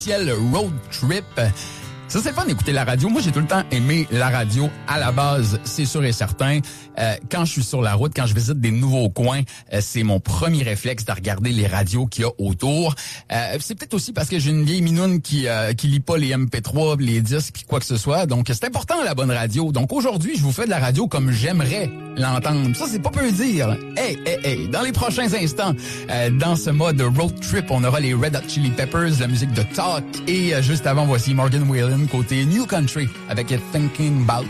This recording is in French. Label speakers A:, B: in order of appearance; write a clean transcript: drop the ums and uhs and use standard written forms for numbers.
A: Road Trip. Ça, c'est le fun d'écouter la radio. Moi, j'ai tout le temps aimé la radio à la base, c'est sûr et certain. Quand je suis sur la route, quand je visite des nouveaux coins, c'est mon premier réflexe de regarder les radios qu'il y a autour. C'est peut-être aussi parce que j'ai une vieille minoune qui lit pas les MP3, les disques, puis quoi que ce soit. Donc, c'est important, la bonne radio. Donc, aujourd'hui, je vous fais de la radio comme j'aimerais l'entendre. Ça, c'est pas peu dire. Hey. Dans les prochains instants, dans ce mode road trip, on aura les Red Hot Chili Peppers, la musique de Talk. Et juste avant, voici Morgan Wallen côté New Country avec Thinking About